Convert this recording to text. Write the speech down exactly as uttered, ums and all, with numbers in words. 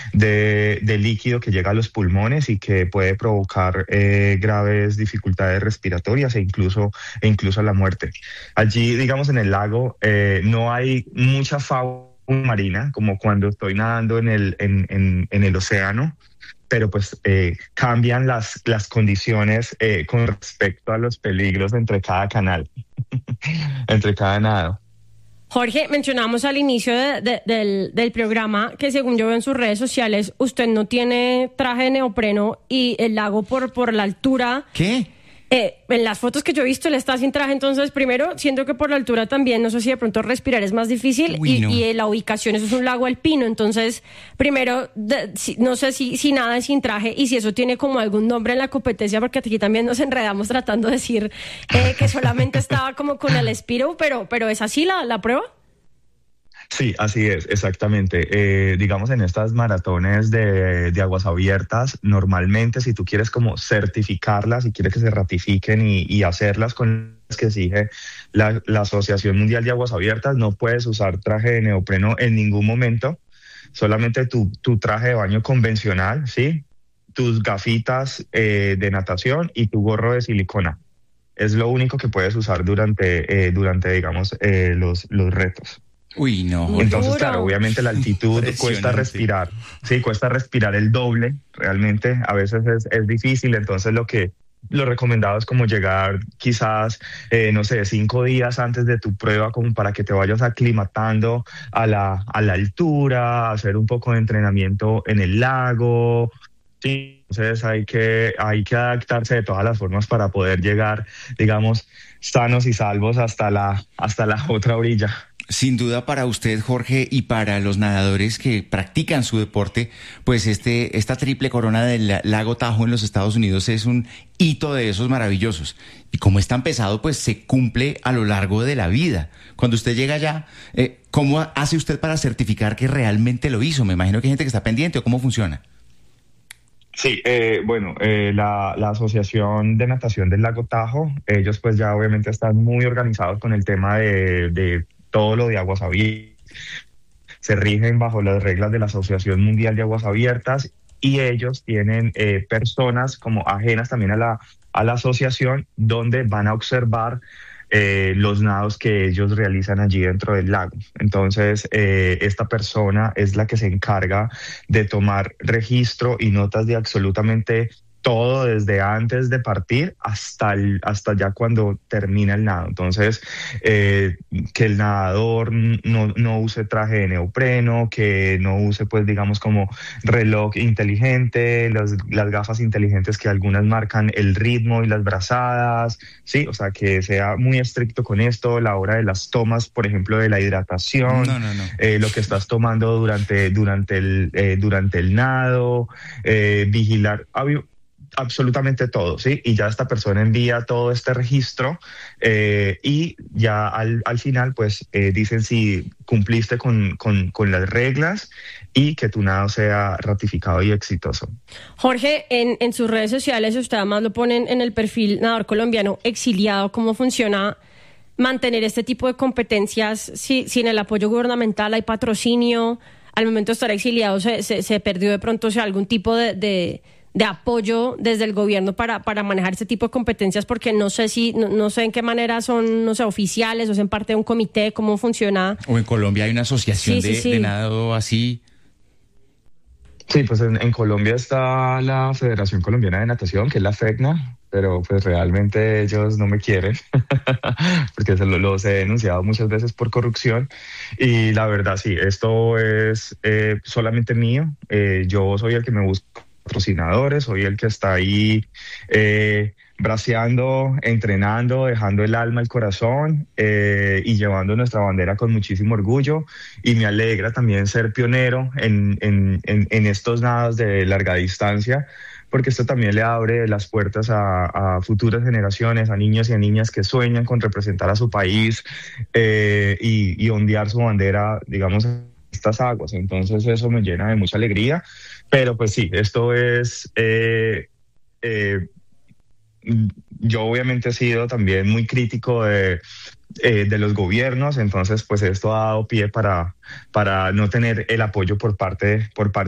de, de líquido que llega a los pulmones y que puede provocar eh, graves dificultades respiratorias e incluso, e incluso la muerte. Allí, digamos, en el lago eh, no hay mucha fauna marina como cuando estoy nadando en el, en, en, en el océano, pero pues eh, cambian las, las condiciones eh, con respecto a los peligros entre cada canal, entre cada nado. Jorge, mencionamos al inicio de, de, del, del programa que según yo veo en sus redes sociales, usted no tiene traje de neopreno y el lago por, por la altura... ¿Qué? Eh, en las fotos que yo he visto, él está sin traje, entonces primero, siento que por la altura también, no sé si de pronto respirar es más difícil. Uy, y, no. y la ubicación, eso es un lago alpino, entonces primero, de, si, no sé si, si nada es sin traje y si eso tiene como algún nombre en la competencia, porque aquí también nos enredamos tratando de decir eh, que solamente estaba como con el Speedo, pero, pero ¿es así la, la prueba? Sí, así es, exactamente. Eh, digamos, en estas maratones de, de aguas abiertas, normalmente si tú quieres como certificarlas y quieres que se ratifiquen y, y hacerlas con las que exige la, la Asociación Mundial de Aguas Abiertas, no puedes usar traje de neopreno en ningún momento, solamente tu, tu traje de baño convencional, ¿sí? Tus gafitas eh, de natación y tu gorro de silicona. Es lo único que puedes usar durante, eh, durante digamos, eh, los, los retos. Uy, no. Muy Entonces, duro. claro, obviamente la altitud cuesta respirar. Sí, cuesta respirar el doble, realmente. A veces es, es difícil, entonces lo que lo recomendado es como llegar quizás, eh, no sé, cinco días antes de tu prueba, como para que te vayas aclimatando a la, a la altura, hacer un poco de entrenamiento en el lago. Sí, entonces hay que, hay que adaptarse de todas las formas para poder llegar, digamos, sanos y salvos hasta la, hasta la otra orilla. Sin duda para usted, Jorge, y para los nadadores que practican su deporte, pues este, esta triple corona del lago Tahoe en los Estados Unidos es un hito de esos maravillosos. Y como es tan pesado, pues se cumple a lo largo de la vida. Cuando usted llega allá, eh, ¿cómo hace usted para certificar que realmente lo hizo? Me imagino que hay gente que está pendiente, ¿o cómo funciona? Sí, eh, bueno, eh, la, la Asociación de Natación del Lago Tahoe, ellos pues ya obviamente están muy organizados con el tema de... de todo lo de aguas abiertas, se rigen bajo las reglas de la Asociación Mundial de Aguas Abiertas y ellos tienen eh, personas como ajenas también a la, a la asociación donde van a observar eh, los nados que ellos realizan allí dentro del lago. Entonces, eh, esta persona es la que se encarga de tomar registro y notas de absolutamente todo desde antes de partir hasta, el, hasta ya cuando termina el nado. Entonces, eh, que el nadador no, no use traje de neopreno, que no use, pues, digamos, como reloj inteligente, los, las gafas inteligentes que algunas marcan el ritmo y las brazadas, ¿sí? O sea, que sea muy estricto con esto, la hora de las tomas, por ejemplo, de la hidratación, No, no, no. Eh, lo que estás tomando durante, durante, el, eh, durante el nado, eh, vigilar... absolutamente todo, ¿sí? Y ya esta persona envía todo este registro eh, y ya al, al final, pues, eh, dicen si cumpliste con, con, con las reglas y que tu nado sea ratificado y exitoso. Jorge, en, en sus redes sociales, usted además lo ponen en el perfil nadador colombiano exiliado. ¿Cómo funciona mantener este tipo de competencias si, sin el apoyo gubernamental? ¿Hay patrocinio? Al momento de estar exiliado, ¿se, se, se perdió de pronto, o sea, algún tipo de... de de apoyo desde el gobierno para, para manejar este tipo de competencias? Porque no sé si, no, no sé en qué manera son, no sé, oficiales o son parte de un comité, cómo funciona. O en Colombia hay una asociación sí, de, sí, sí. de nado así. Sí, pues en, en Colombia está la Federación Colombiana de Natación, que es la FECNA, pero pues realmente ellos no me quieren, porque se lo, los he denunciado muchas veces por corrupción. Y la verdad, sí, esto es eh, solamente mío. Eh, yo soy el que me busco patrocinadores, soy el que está ahí eh, braceando, entrenando, dejando el alma, el corazón eh, y llevando nuestra bandera con muchísimo orgullo. Y me alegra también ser pionero en, en, en, en estos nados de larga distancia, porque esto también le abre las puertas a, a futuras generaciones, a niños y a niñas que sueñan con representar a su país eh, y, y ondear su bandera, digamos, en estas aguas. Entonces eso me llena de mucha alegría. Pero pues sí, esto es, eh, eh, yo obviamente he sido también muy crítico de, eh, de los gobiernos, entonces pues esto ha dado pie para, para no tener el apoyo por parte, por parte